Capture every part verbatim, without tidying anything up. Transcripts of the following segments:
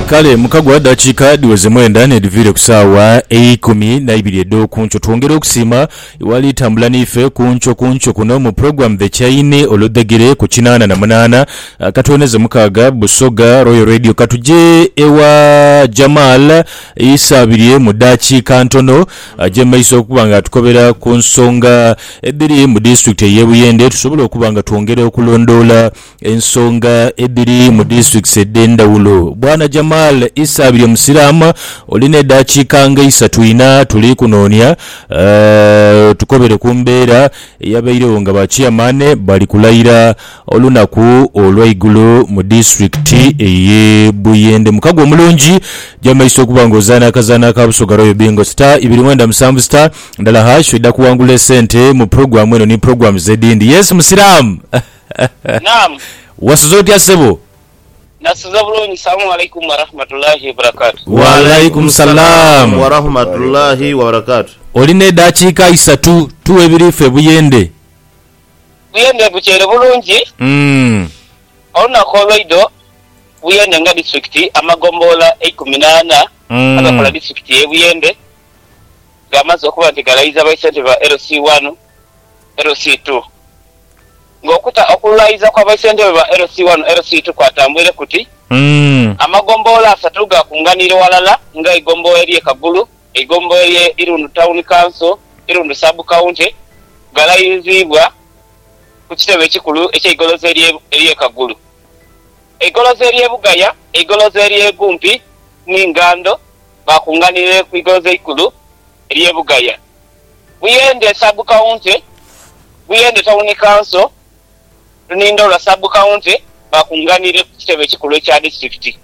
Kale mukagwa dakiika diweze mwenda ne divire kusawa ekumi na ibiri edo kuncho twongera okusima iwali tambula nife kuncho kuncho kuno mu program the chaine olodegere ku kinana na munana katoneze mukaga Busoga Royal Radio katuje ewa Jamal isabiriye mu dakiika ntono aje maiso okubanga tukobera ku nsonga ediri mu district ye Buyende tusobola okubanga twongere okulondola ensonga ediri mu district edenda ulo bwana Jamal isabiriye musirama oline dakiika nga isatu ina tuli kunonya uh, tukobere kumbeera yabaire nga ba chairman bali kulayira olunaku olwaigulo mu district eye Buyende mukago mulungi jamaiso kubanga ozana kazana ka Busoga Royal Bingo star ibiri mwenda musanvu star ndala hash ida kuwangula sente mu program eno ni program zedindi. Yes musiramu naam wasuzoti asebo nasuza bulungi. Assalamu alaikum wa rahmatullahi wa barakatuh. Wa alaikum salam wa rahmatullahi wa barakatuh. Oline dakiika isatu tuwe birife Buyende Buyende buchere bulungi mm ona kolaido Buyende nga district amagombola ekumi na ana mm. abakola district ye Buyende gamaze okuba ntigalaiza baisente ba L C one L C two ngokuta okulaiza kwa baisente ba L C one L C two kwatambwire kuti mm. amagombola asatu ga kunganire walala nga igombo eri Kagulu igombo eri Irundu Town Council Irundu Sub County galaizibwa ku kitebe kikulu eky'igolozo eri eri Kagulu igolozo eri Bugaya igolozo eri Gumpi n'Ingando bakunganire ku igolozo ikulu eri Bugaya Buyende Sub County Buyende Town Council Nindola Sub County bakunganire ku kitebe kikulu ekya district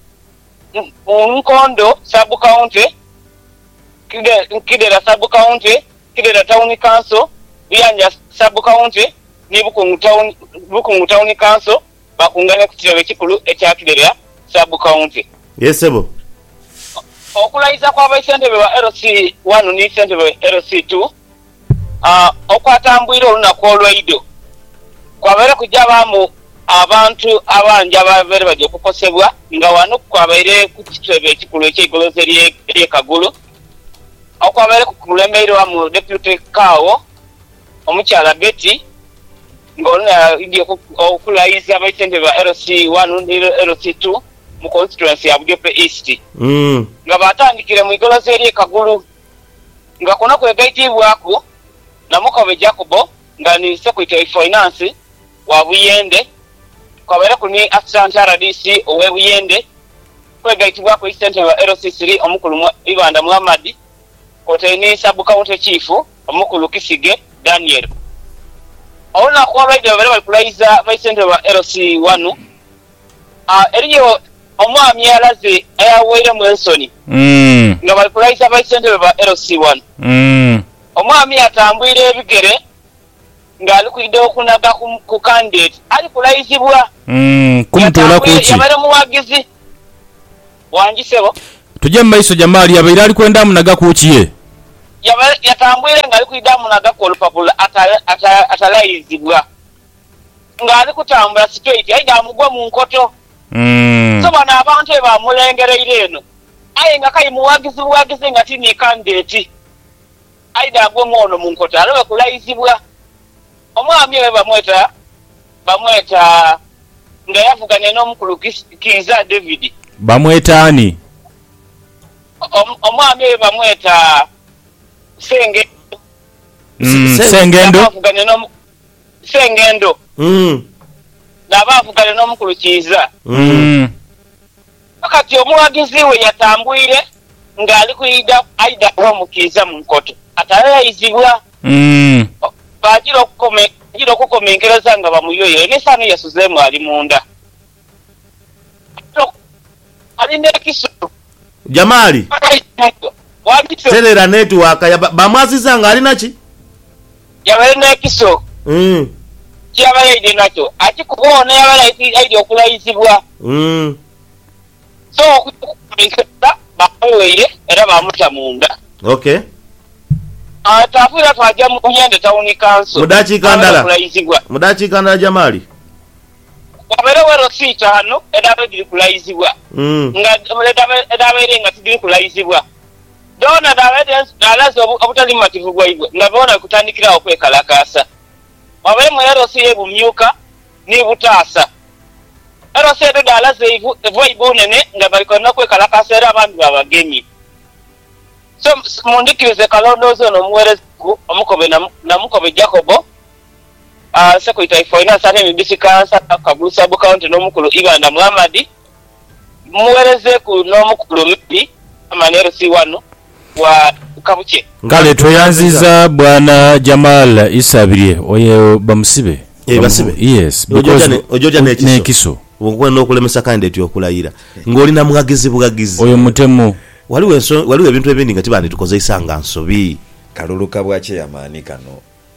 Nkondo Sub County Kide Kidera Sub County Kidera Town Council Biyanja Sub County ni Bukungu Town Bukungu Town Council bakunganire ku kitebe kikulu ekya Kidera Sub County. Yes sebo Okulaiza kwa baisente ba L C one ni sente ba L C two ah uh, okwatambwira olunaku olwaido kwabere kujabamu abantu abanja babere baje kukosebwa nga wano kwabere ku kitebe ekikulu eky'igolozo eri Kagulu okwabere kukulemerwa mu deputy Kawo omukyala Betty ngona ndiye okulaiza baisente ba L C one ni L C two mu constituency ya Bugepe East mm nga batandikire mu igolozo eri Kagulu nga kuna kwegaitibwako na Mukabe Jacobo nga ni secretary finance wa Buyende kwabere kuni assistant R D C owe Buyende kwegaitibwa ko isente wa L C three omukulu Ibanda Muhammad koteni Sub County chief omukulu Kisige Daniel ona kwa baide bale balkulaiza baisente wa L C one ah eriyo omwami alaze ayaweire mu Ensoni mm nga balkulaiza baisente wa L C one mm omwami atambwire ebigere ngali kuide okunaga ku candidate ali kulaizibwa mm kumtola kuchi yabere muwagizi wanjisebo tuje maiso Jamali yabaira ali kwenda munaga kuchiye yabere yatambwire ngali kuide munaga ko lupapula atalaizibwa ngali kutambula straight aida mugwa mu nkoto mm so bana abantu ba mulengereire eno ayi nga kai muwagizi muwagizi ngati ni candidate aida gwe mwono mu nkoto alawe kulaizibwa omwami we bamweta bamweta nga yavuganye n'omukulu Kiza David bamweta ani omwami we bamweta Senge mm, Sengendo bavuganye n'om Sengendo mm nabavuganye n'omukulu Kiza mm akati omuwagizi we yatambwire ngali kuida aida wa mukiza mu nkoto atalaizibwa mm bajiro okukome jiro okukomengereza nga bamuyoye nesano yasuzemu ali munda ali nekiso Jamali Telera network ya bamwaziza nga ali nachi yabale nekiso mm kyabale ide nacho ati kubona yabale aidi okulaizibwa mm so okukomengereza bamuyoye era bamuta munda. Okay atafura twaja mu Buyende Town Council mudachi kandala mudachi kandala Jamali wabere wero sitano edabe diri kulaizibwa nga edabe nga tidiri kulaizibwa dona dawe dalazo obutali mativu gwaibwe nga bona kutandikira okwekalakasa wabere mwero siye bumyuka ni butasa ero sebe dalazo ivu evoibu nene nga barikona kwekalakasa era abantu babagenyi so mundikirize kalondozo no muwereze omukobe na mukobe Jacobo ah seko itaifona sana ni disikansa kabusa bukaunti no mukulu Ibanda Muhammad muwereze ku no mukulu mbi amanero si wano wa kabuche ngale toyanziza bwana Jamal Isabiriye oye bamusibe eh basibe yes because ojoja ne kiso okwenda okulemesa candidate okulayira ngoli na mugagizi bugagizi oyo mutemu waliwo enso waliwo ebintu ebindi nga tibandi tukoze isanga nsobi kaluluka bwache yamani kano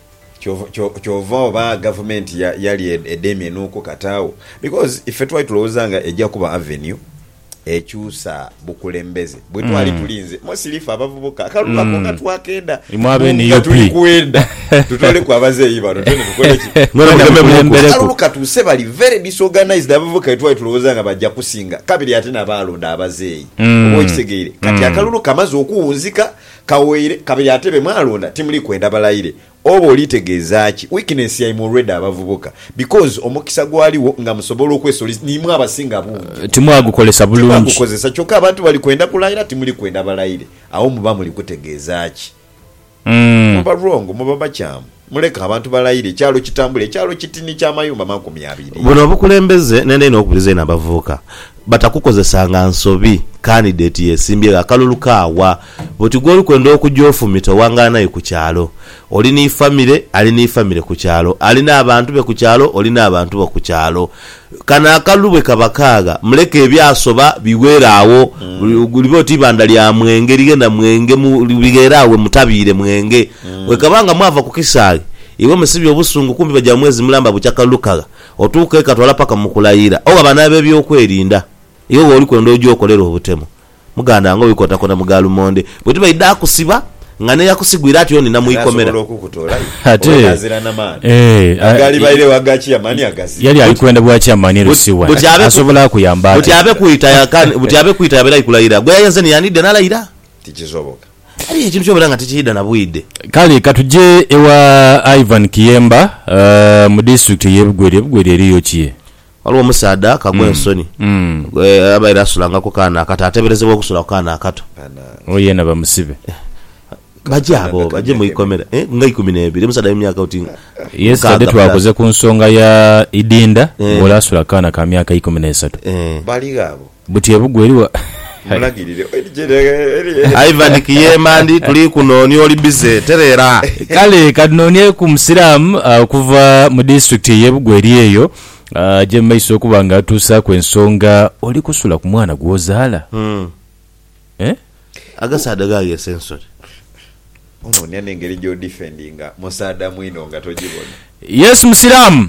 kyova oba government yali edemi enuko kataawo because ife twali tulowozanga ejja kuba avenue ekyusa bukulembeze bwe twali tulinze mosilifa abavubuka akaluka ko katwakenda imwabe ni yopi kwenda tutole kwa bazeyi bano twende tukole ki akaluka tuse bali very disorganized abavubuka twali tulowozanga bajja kusinga kabiri ate nabalonda abazeyi obo kisegeere kati akaluluka amaze okuwunzika kawere kabiri ate be mwalonda timuli kwenda balayire obo olitegeezaki weakness ya imureda abavubuka because omukisa gwaliwo nga musobola okwesoli nimwe abasinga bungi timwagukolesa bulungi kukozesa kyokka abantu bali kwenda kulayira timuli kwenda balayire awo muba muli kutegeezaki mm muba wrong muba bakyamu muleka abantu balayire kyalo kitambule kyalo kitini kyamayumba makumi abiri buno obukulembeze nende n'okubuliza n'abavubuka batakukozesanga nsobi candidate yesimbye akalulukawa boti gwe olikwenda okujja ofumita wangana naye ku kyalo oli ni family ali ni family ku kyalo ali n'abantu be ku kyalo oli n'abantu be ku kyalo kana akalubwe kabakaaga muleke ebyasoba biweraawo gulibo tibanda lya mwenge ligenda mwenge mu bigerawe mutabiire mwenge we kabanga mwava ku kisaali iwe musibi obusungu kumbi bajja mwezi mulamba bukyakalukaga otuuke katwala paka mukulayira oba banabe byokwerinda iwe oli kwenda ojo okolera obutemo muganda ngo bikota kona mugalu monde bwe bayida kusiba ngane yakusigwira ati yoni namuyikomera ate azira namani eh agali baire wagachi amani agasi yali alikwenda bwachi amani rusiwa asobola kuyamba buti abe kuita yakani buti abe kuita yabela ikulayira gwe yanze ni yanide nalayira tikizoboka ali ekintu kyobulanga tichida na bwide kale katuje ewa Ivan Kiyemba uh, mu district yebugwere bugwere eriyo kiye waliwo musaada kagwe nsoni mm gwe abaira asulanga ko kana akata ateberezebwa okusula kana akato oye na bamusibe bajabo baje mu ikomera eh nga ikumi n'ebiri musaada y'emyaka uti yes kade twakoze ku nsonga ya idinda wala asula kana ka myaka ikumi n'esatu eh bali gabo buti yebugwere wa mulagirire Ivan Kiyemba ndi tuli kunoni oli bize terera kale kadnonie ku Musiramu okuva mu district yebugwere eyo je maiso kubanga tusa kwensonga oli kusula ku mwana gwozala mm eh agasada ga yesensori ono nyane engeri jo defendinga musada mwino nga tojibona yes Musiramu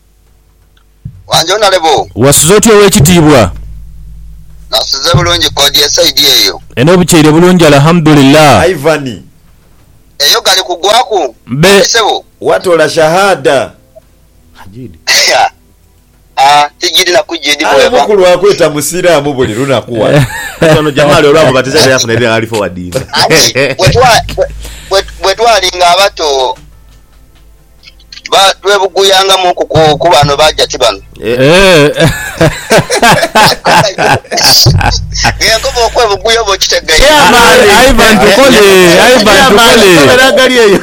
wanjona lebo wasuzoti owekitibwa nasize bulungi kodi ya side eyo eno bukyere bulungi alhamdulillah Ivani eyo gali kugwaku be sebo watola shahada hajidi ah tigidi na kujidi bwe bakulu wakweta Musiramu buli lunakuwa ono Jamal olwabo batiza yafu na ile alifo wadinda wetwa wetwa linga abato ba twebuguyanga mu ku bano bajja tibano eh ngeko bokwe buguyo bo kitegeye Ivan tukole Ivan tukole gali eyo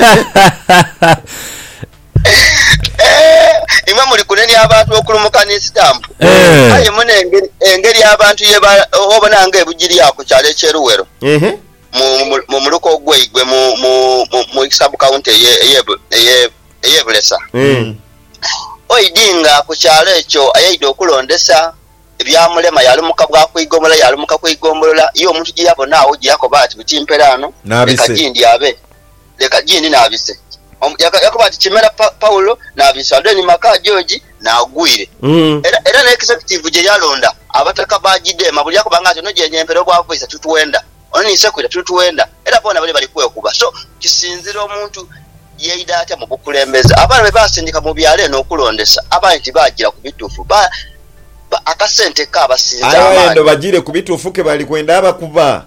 eh imwe muri kuneni abantu okulumuka ni stamp eh aye mune engeri engeri abantu ye obona nga ebugiri yako kyale cheruwero ehe mu mu muluko gwegwe mu mu mu sub county ye ye ye blessa mm oidinga ku kyalo ekyo ayaido okulondesa ebyamulema yali mukabwa kwigombola yali muka kwigombola iyo omuntu giyabo nawo giyako bati bitimperano leka jindi abe leka jindi nabise yakobati kimera Paulo nabise adeni maka George nagwire era era na executive je yalonda abataka bajide mabuli yako bangazo no je nyempero bwa voice tutuwenda oni sekwita tutuwenda era bona bali bali kuwe kuba so kisinzira omuntu yeida ate mu bukulembeze abaana be basindika mu byalo eno okulondesa abantu bagira ku bituufu ba akasente ka basinza ayo ndo bagire ku bituufu ke bali kwenda abakuba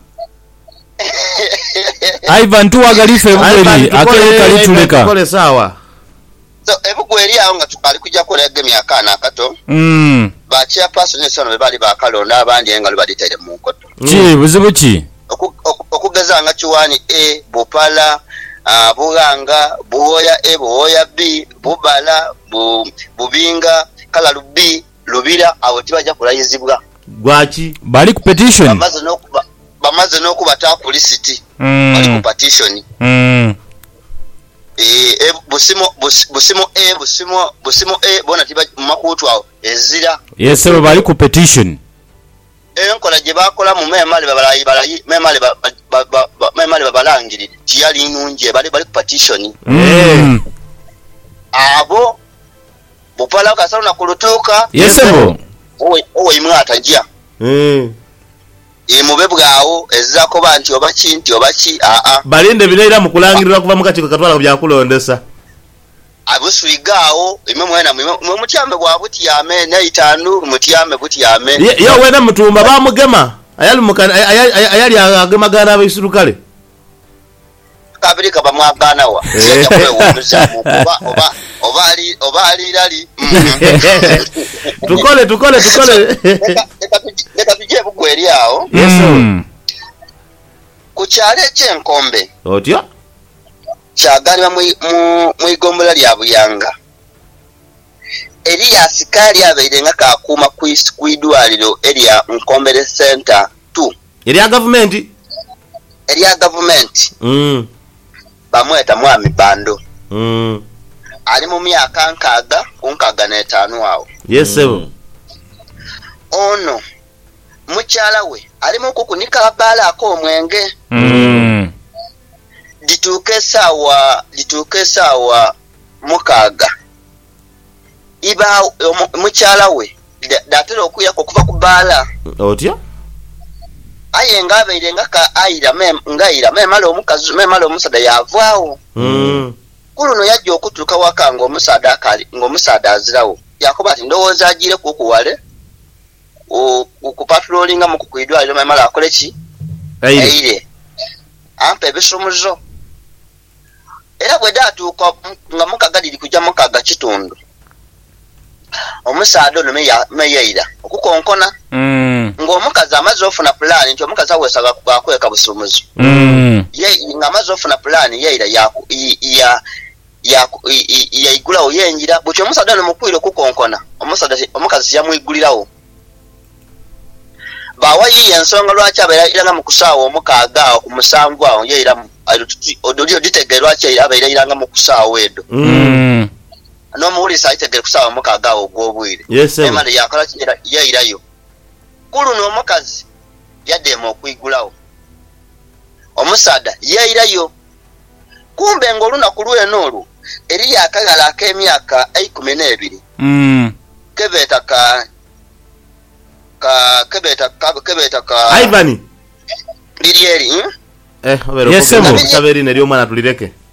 Ivan tuwagalife bugweri akele kali tuleka kole sawa so ebugweri awo nga tukali kujja kolege myaka na akato mm ba chairperson ne sono bali bakalonda abandi engalo baditaire mu nkoto ki buzibu ki okugeza nga Chiwani A Bopala uh, Buganga Buoya A Buoya B Bubala bu, Bubinga Kalalu B Lubira abo tibaja kulayizibwa gwaki bali ku petition bamaze nokuba bamaze nokuba ta publicity mm. bali ku petition mm. eh busimo bus, busimo A busimo busimo A bona tiba makutu awo ezira yes bali ku petition enkola gye bakola mu memali babalayi balayi memali memali babalangirire tiyali nunje bali bali ku petition mm. abo Bopala kasalo na kulutuka yesebo owe owe imwata njia eh e mubebwawo ezako banti obachi nti obachi a a balinde bileera mu kulangirira kuva mu katiko katwala ku byakulondesa abuswigawo imwe mwena mwe mutyambe bwa butiyame n'itanu mutyambe butiyame yo wena mutumba bamugema ayali mukana ayali agemagana abisurukale kabiri kaba mwagana wa sija kwe wumuza oba oba obali obali lali tukole tukole tukole leka tuje bugweri awo yeso kuchale chenkombe otya chagalwa mu mu igombola lya Buyanga Elia sikali abeire nga kakuma kwidwaliro Elia Nkombere Center two Elia government Elia government mm bamweta mwami bando mm ali mu myaka nkaga kunkaga n'etaano awo yesebo mm. ono mukyala we ali mu kukunika bala ko omwenge mm dituke sawa dituke sawa mukaga iba mukyala we datero okuya kuva ku bala otya aye ngabeire ngaka ayira mem ngaira memale omukazi memale omusada yavaawo mm kuluno yajja okutuka wakanga omusada akali ng'omusada azirawo yakoba ati ndowooza agire kukuwale okupatrollinga mu kukwidwaliro memale akole ki aire ampa ebisumuzo era bwe daatuuka nga mukaga liri kujja mukaga kitundu omusada ono meyeira okukonkona mm ng'omukazi amaze ofuna pulaani nti omukazi aweesaga akweka busumuzo mm ye nga amaze ofuna pulaani yeira ya ya ya yaigulawo yenjira butyo omusada ono mukwire okukonkona omusada omukazi yamwigulirawo bawa yiye ensonga lwaki abeera iranga mu kusaawa omukaaga ku musanvu awo yeira odolio ditegerwa kye abeera iranga mu kusaawa edo mm no muulisa itegere kusaawa omukaaga ogwobwire emale yakola kira yeirayo kulu n'omukazi yaddemu okwigulawo omusada yeirayo kumbe ng'olunaku lweno olwo eri yakagala ak'emyaka ikumi n'ebiri mm kebeeta ka ka kebeeta ka kebeeta ka Ivan liri eri eh obero yes, ko saberi ne lyomwana tulireke